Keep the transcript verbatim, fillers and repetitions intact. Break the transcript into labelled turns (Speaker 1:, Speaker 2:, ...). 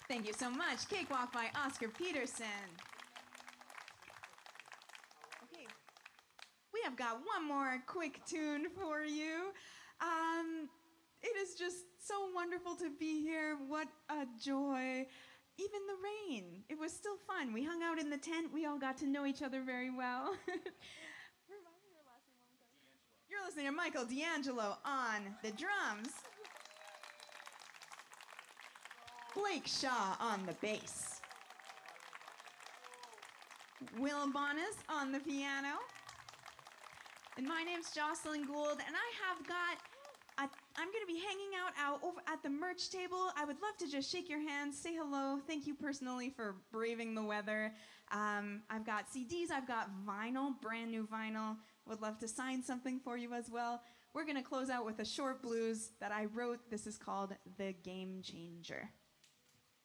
Speaker 1: Thank you so much. Cakewalk by Oscar Peterson. Okay, we have got one more quick tune for you. Um, it is just so wonderful to be here. What a joy. Even the rain, it was still fun. We hung out in the tent. We all got to know each other very well. You're listening to Michael D'Angelo on the drums. Blake Shaw on the bass. Will Bonas on the piano. And my name's Jocelyn Gould, and I have got, a, I'm going to be hanging out, out over at the merch table. I would love to just shake your hands, say hello. Thank you personally for braving the weather. Um, I've got C Ds, I've got vinyl, brand new vinyl. Would love to sign something for you as well. We're going to close out with a short blues that I wrote. This is called The Game Changer.